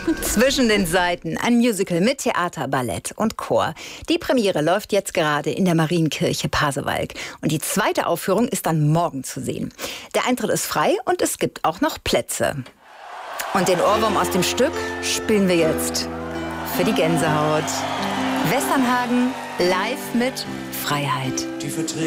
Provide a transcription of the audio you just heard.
Zwischen den Seiten, ein Musical mit Theater, Ballett und Chor. Die Premiere läuft jetzt gerade in der Marienkirche Pasewalk. Und die zweite Aufführung ist dann morgen zu sehen. Der Eintritt ist frei und es gibt auch noch Plätze. Und den Ohrwurm aus dem Stück spielen wir jetzt für die Gänsehaut. Westernhagen live mit Freiheit. Die